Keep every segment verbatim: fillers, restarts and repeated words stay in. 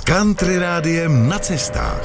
Country rádiem na cestách.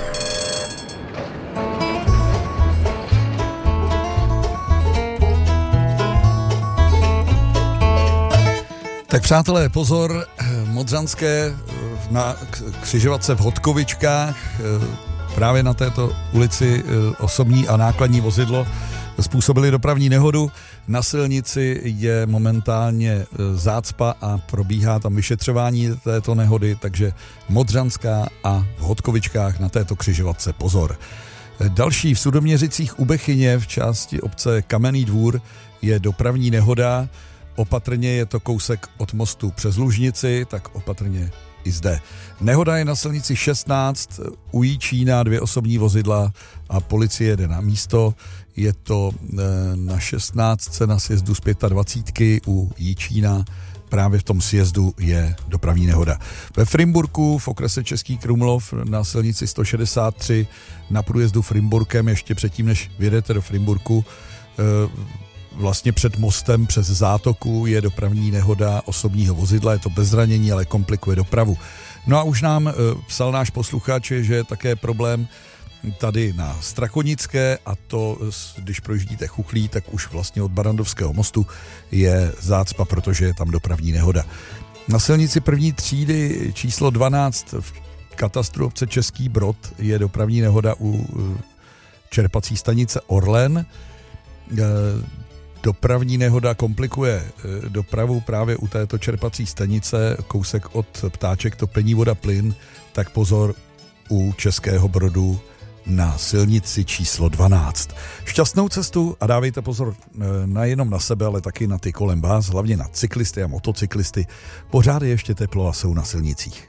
Tak přátelé, pozor, Modřanské na křižovatce v Hodkovičkách, právě na této ulici osobní a nákladní vozidlo způsobili dopravní nehodu. Na silnici je momentálně zácpa a probíhá tam vyšetřování této nehody, takže Modřanská a v Hodkovičkách na této křižovatce pozor. Další v Sudoměřicích u Bechyně v části obce Kamenný Dvůr je dopravní nehoda. Opatrně, je to kousek od mostu přes Lužnici, tak opatrně i zde. Nehoda je na silnici šestnáct, u Jíčína dvě osobní vozidla a policie jede na místo. Je to na šestnáctce na sjezdu z dvacítky pět u Jíčína. Právě v tom sjezdu je dopravní nehoda. Ve Frimburku v okrese Český Krumlov na silnici sto šedesát tři na průjezdu Frimburkem, ještě předtím, než vyjedete do Frimburku, vlastně před mostem přes zátoku je dopravní nehoda osobního vozidla, je to bez zranění, ale komplikuje dopravu. No a už nám e, psal náš posluchač, že je také problém tady na Strakonické, a to, když projíždíte Chuchlí, tak už vlastně od Barandovského mostu je zácpa, protože je tam dopravní nehoda. Na silnici první třídy číslo dvanáct v katastru obce Český Brod je dopravní nehoda u čerpací stanice Orlen. E, Dopravní nehoda komplikuje dopravu právě u této čerpací stanice, kousek od Ptáček topení voda plyn, tak pozor u Českého Brodu na silnici číslo dvanáct. Šťastnou cestu a dávejte pozor nejenom na sebe, ale taky na ty kolem vás, hlavně na cyklisty a motocyklisty. Pořád je ještě teplo a jsou na silnicích.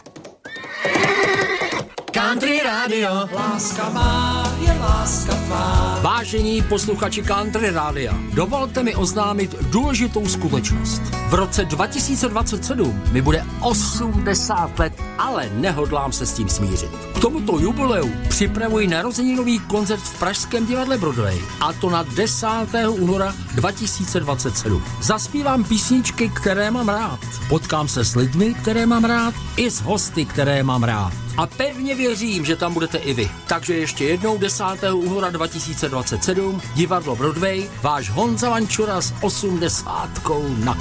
Country Radio, láska má, je láska tvá. Vážení posluchači Country Rádia, dovolte mi oznámit důležitou skutečnost. V roce dva tisíce dvacet sedm mi bude osmdesát let, ale nehodlám se s tím smířit. K tomuto jubileu připravuji narozeninový koncert v pražském divadle Broadway, a to na desátého února dva tisíce dvacet sedm. Zaspívám písničky, které mám rád. Potkám se s lidmi, které mám rád, i s hosty, které mám rád. A pevně věřím, že tam budete i vy. Takže ještě jednou desátého února dva tisíce dvacet sedm, divadlo Broadway, váš Honza Vančura s osmdesátkou na